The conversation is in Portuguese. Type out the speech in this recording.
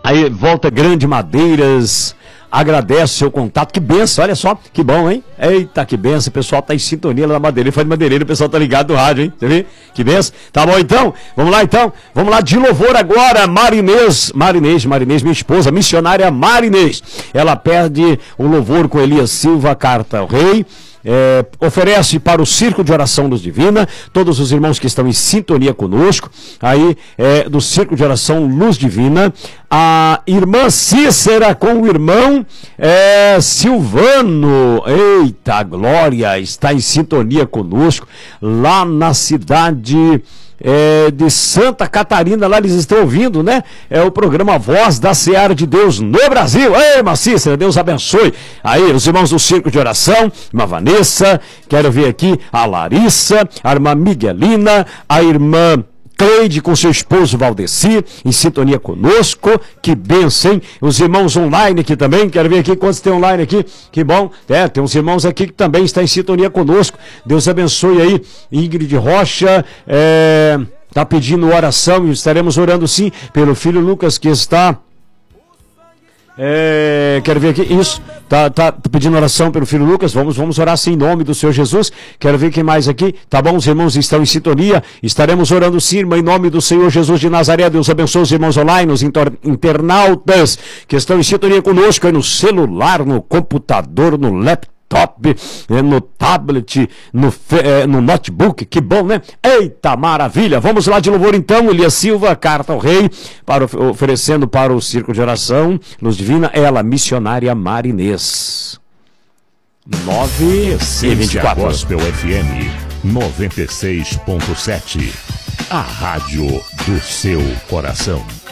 Aí, Volta Grande Madeiras, agradece o seu contato, que benção, olha só, que bom, hein? Eita, que benção, o pessoal tá em sintonia lá na Madeireira, foi de Madeireira, o pessoal tá ligado no rádio, hein? Você vê? Que benção. Tá bom então? Vamos lá de louvor agora, Marinês, minha esposa, missionária Marinês. Ela perde o louvor com Elias Silva, Carta ao Rei. Oferece para o Círculo de Oração Luz Divina, todos os irmãos que estão em sintonia conosco, aí do Círculo de Oração Luz Divina, a irmã Cícera com o irmão Silvano, eita glória, está em sintonia conosco, lá na cidade de Santa Catarina, lá eles estão ouvindo, né? É o programa Voz da Seara de Deus no Brasil. Ei, Macícera, Deus abençoe. Aí, os irmãos do Círculo de Oração, irmã Vanessa, quero ver aqui a Larissa, a irmã Miguelina, a irmã Cleide com seu esposo Valdeci, em sintonia conosco, que benção, hein? Os irmãos online aqui também, quero ver aqui quantos tem online aqui, que bom, tem uns irmãos aqui que também estão em sintonia conosco, Deus abençoe aí, Ingrid Rocha, tá pedindo oração, e estaremos orando sim, pelo filho Lucas que está... quero ver aqui, isso, tá pedindo oração pelo filho Lucas, vamos orar sim em nome do Senhor Jesus, quero ver quem mais aqui, tá bom, os irmãos estão em sintonia, estaremos orando sim, irmã, em nome do Senhor Jesus de Nazaré, Deus abençoe os irmãos online, os internautas que estão em sintonia conosco, aí no celular, no computador, no laptop, no tablet, no notebook, que bom, né? Eita, maravilha! Vamos lá de louvor então, Elias Silva, Carta ao Rei, oferecendo para o Círculo de Oração Luz Divina, ela, missionária Marinês. 9h24. Gospel FM 96.7, a rádio do seu coração.